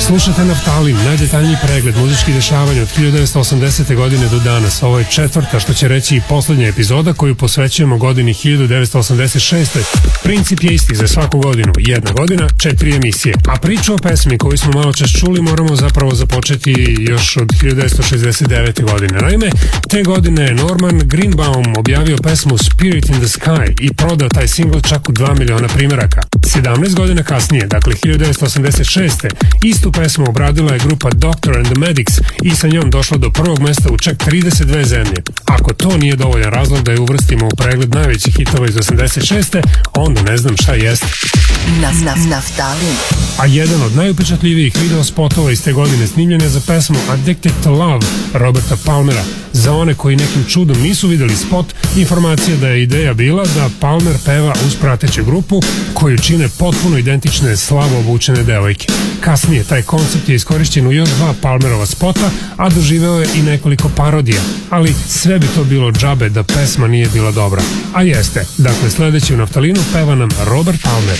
Slušate Naftalin, najdetaljniji pregled muzičkih dešavanja od 1980. godine do danas. Ovo je četvrta, što će reći i poslednja epizoda koju posvećujemo godini 1986. Princip je isti za svaku godinu. Jedna godina, 4 emisije. A priču o pesmi koju smo malo čas čuli moramo zapravo započeti još od 1969. godine. Naime, te godine je Norman Greenbaum objavio pesmu Spirit in the Sky i prodao taj singl čak u 2 miliona primeraka. 17 godina kasnije, dakle 1986. istu pesmu obradila je grupa Doctor and the Medics i sa njom došla do prvog mesta u čak 32 zemlje. Ako to nije dovoljan razlog da je uvrstimo u pregled najvećih hitova iz 86. onda ne znam šta jest. Naftalin. A jedan od najupečatljivijih video spotova iz te godine snimljen je za pesmu Addicted to Love Roberta Palmera. Za one koji nekim čudom nisu videli spot, informacija da je ideja bila da Palmer peva uz prateću grupu koju čine potpuno identične slabo obučene devojke. Kasnije taj koncept je iskorišćen u još 2 Palmerova spota, a doživeo je i nekoliko parodija. Ali sve bi to bilo džabe da pesma nije bila dobra. A jeste, dakle sledeći u Naftalinu peva nam Robert Palmer.